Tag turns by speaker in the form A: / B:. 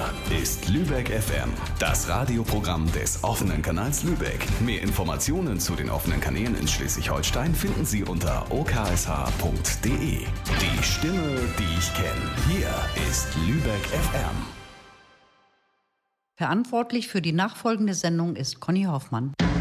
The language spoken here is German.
A: ist Lübeck FM, das Radioprogramm des offenen Kanals Lübeck. Mehr Informationen zu den offenen Kanälen in Schleswig-Holstein finden Sie unter oksh.de. Die Stimme, die ich kenne. Hier ist Lübeck FM.
B: Verantwortlich für die nachfolgende Sendung ist Conny Hoffmann.